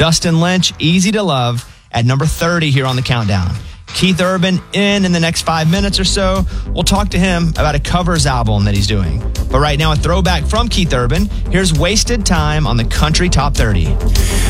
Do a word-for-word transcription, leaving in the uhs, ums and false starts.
Dustin Lynch, Easy to Love, at number thirty here on the countdown. Keith Urban in in the next five minutes or so. We'll talk to him about a covers album that he's doing. But right now, a throwback from Keith Urban. Here's Wasted Time on the Country Top thirty.